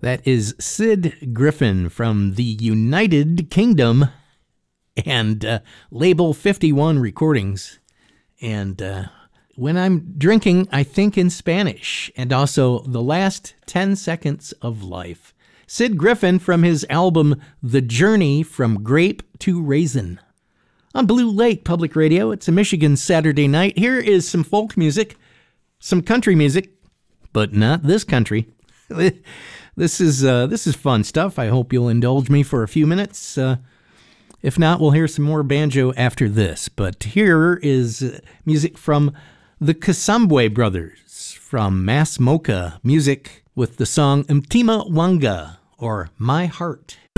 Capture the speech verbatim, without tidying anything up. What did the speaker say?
That is Sid Griffin from the United Kingdom and uh, Label fifty-one Recordings. And uh, when I'm drinking, I think in Spanish. And also The Last ten Seconds of Life. Sid Griffin from his album The Journey from Grape to Raisin. On Blue Lake Public Radio, it's a Michigan Saturday night. Here is some folk music, some country music, but not this country. This is uh, this is fun stuff. I hope you'll indulge me for a few minutes. Uh, if not, we'll hear some more banjo after this. But here is music from the Kasambwe Brothers from Mass Mocha Music with the song Mtima Wanga, or My Heart.